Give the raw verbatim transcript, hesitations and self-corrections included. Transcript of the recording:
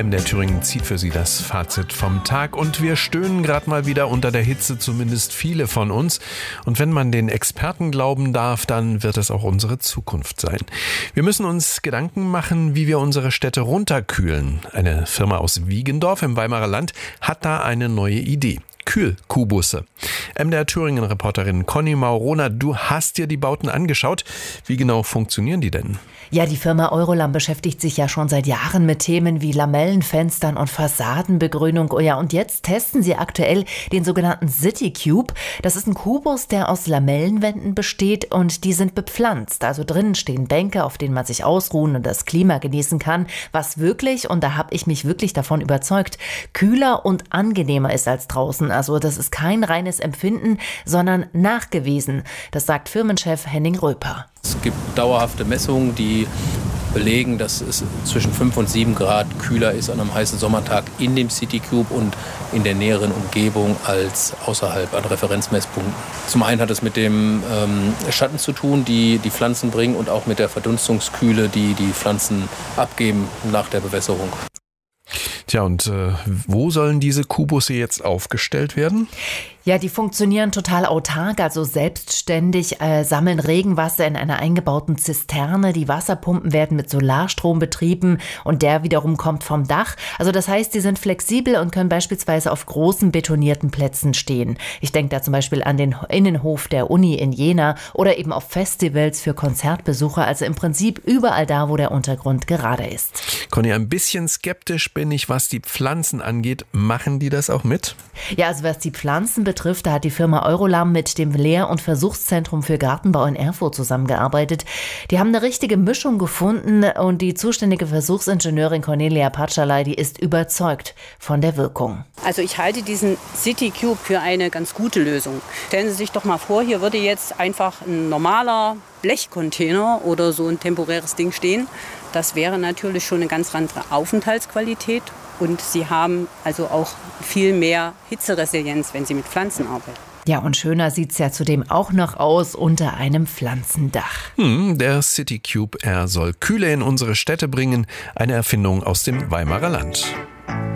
M D R Thüringen zieht für Sie das Fazit vom Tag und wir stöhnen gerade mal wieder unter der Hitze, zumindest viele von uns. Und wenn man den Experten glauben darf, dann wird es auch unsere Zukunft sein. Wir müssen uns Gedanken machen, wie wir unsere Städte runterkühlen. Eine Firma aus Wiegendorf im Weimarer Land hat da eine neue Idee. Kühlkubusse. M D R Thüringen-Reporterin Conny Maurona, du hast dir die Bauten angeschaut. Wie genau funktionieren die denn? Ja, die Firma Eurolam beschäftigt sich ja schon seit Jahren mit Themen wie Lamellenfenstern und Fassadenbegrünung. Oh ja, und jetzt testen sie aktuell den sogenannten City Cube. Das ist ein Kubus, der aus Lamellenwänden besteht und die sind bepflanzt. Also drinnen stehen Bänke, auf denen man sich ausruhen und das Klima genießen kann, was wirklich, und da habe ich mich wirklich davon überzeugt, kühler und angenehmer ist als draußen. Also das ist kein reines Empfinden, sondern nachgewiesen. Das sagt Firmenchef Henning Röper. Es gibt dauerhafte Messungen, die belegen, dass es zwischen fünf und sieben Grad kühler ist an einem heißen Sommertag in dem City Cube und in der näheren Umgebung als außerhalb an Referenzmesspunkten. Zum einen hat es mit dem ähm, Schatten zu tun, die die Pflanzen bringen, und auch mit der Verdunstungskühle, die die Pflanzen abgeben nach der Bewässerung. Tja, und äh, wo sollen diese Kubusse jetzt aufgestellt werden? Ja, die funktionieren total autark, also selbstständig, äh, sammeln Regenwasser in einer eingebauten Zisterne. Die Wasserpumpen werden mit Solarstrom betrieben und der wiederum kommt vom Dach. Also das heißt, die sind flexibel und können beispielsweise auf großen betonierten Plätzen stehen. Ich denke da zum Beispiel an den Innenhof der Uni in Jena oder eben auf Festivals für Konzertbesucher. Also im Prinzip überall da, wo der Untergrund gerade ist. Conny, ein bisschen skeptisch bin ich, was die Pflanzen angeht. Machen die das auch mit? Ja, also was die Pflanzen betrifft, da hat die Firma Eurolam mit dem Lehr- und Versuchszentrum für Gartenbau in Erfurt zusammengearbeitet. Die haben eine richtige Mischung gefunden und die zuständige Versuchsingenieurin Cornelia Patschalay, die ist überzeugt von der Wirkung. Also ich halte diesen City Cube für eine ganz gute Lösung. Stellen Sie sich doch mal vor, hier würde jetzt einfach ein normaler Blechcontainer oder so ein temporäres Ding stehen. Das wäre natürlich schon eine ganz andere Aufenthaltsqualität. Und sie haben also auch viel mehr Hitzeresilienz, wenn sie mit Pflanzen arbeiten. Ja, und schöner sieht's ja zudem auch noch aus unter einem Pflanzendach. Hm, der City Cube, er soll Kühle in unsere Städte bringen. Eine Erfindung aus dem Weimarer Land.